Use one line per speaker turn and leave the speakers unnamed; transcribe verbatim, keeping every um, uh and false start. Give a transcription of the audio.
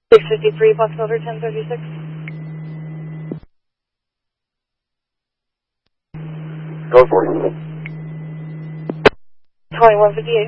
six fifty-three, Box Elder ten thirty-six.
Go for it.
twenty-one fifty-eight.